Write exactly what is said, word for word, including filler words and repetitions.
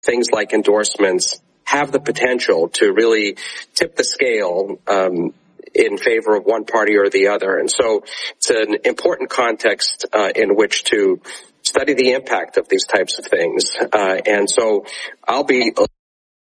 things like endorsements have the potential to really tip the scale um, in favor of one party or the other. And so it's an important context uh, in which to study the impact of these types of things. Uh, and so I'll be